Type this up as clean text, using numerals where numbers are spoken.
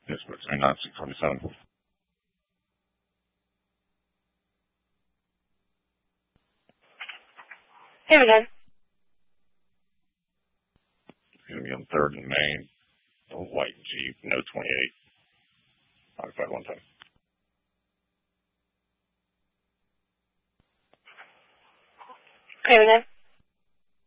Yes, but 29,627. Here again. It's going to be on 3rd and Main. A white Jeep, no 28. Occupied one time. Here again.